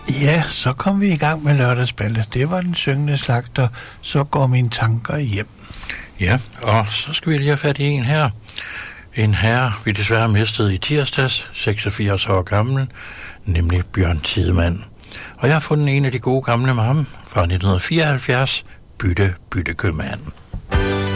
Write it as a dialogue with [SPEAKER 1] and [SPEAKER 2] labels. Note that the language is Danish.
[SPEAKER 1] Ja, så kom vi i gang med lørdagsballe. Det var den syngende slagter. Så går mine tanker hjem.
[SPEAKER 2] Ja, og så skal vi lige have fat i en her. En herre, vi desværre mistede i tirsdags, 86 år gammel, nemlig Bjørn Tidemand. Og jeg har fundet en af de gode gamle med ham fra 1974, Bytte købmanden.